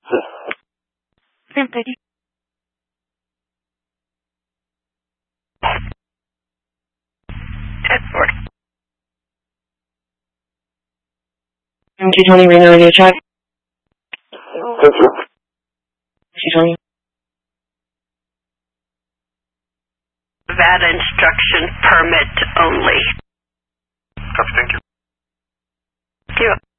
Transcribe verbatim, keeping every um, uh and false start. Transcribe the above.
ten thirty. ten forty. M two twenty, ring on your check. Thank you. two twenty. That instruction permit only. Copy, thank you. Thank you.